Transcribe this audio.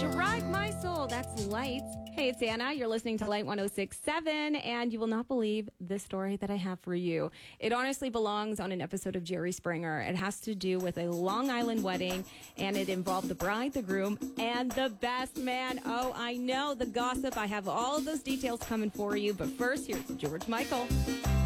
Drive My Soul. That's Lights. Hey, it's Anna. You're listening to Light 106.7, and you will not believe the story that I have for you. It honestly belongs on an episode of Jerry Springer. It has to do with a Long Island wedding, and it involved the bride, the groom, and the best man. Oh, I know, the gossip. I have all of those details coming for you, but first, here's George Michael.